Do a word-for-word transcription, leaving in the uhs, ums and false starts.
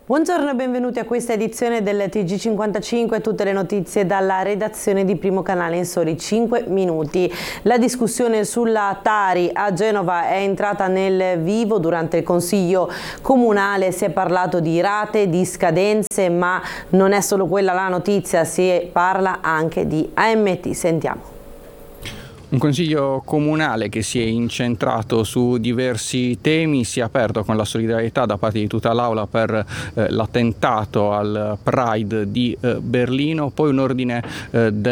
Buongiorno e benvenuti a questa edizione del T G cinquantacinque, tutte le notizie dalla redazione di Primo Canale in soli cinque minuti. La discussione sulla Tari a Genova è entrata nel vivo. Durante il Consiglio Comunale si è parlato di rate, di scadenze, ma non è solo quella la notizia, si parla anche di A M T. Sentiamo. Un consiglio comunale che si è incentrato su diversi temi, si è aperto con la solidarietà da parte di tutta l'Aula per eh, l'attentato al Pride di eh, Berlino, poi un ordine eh, del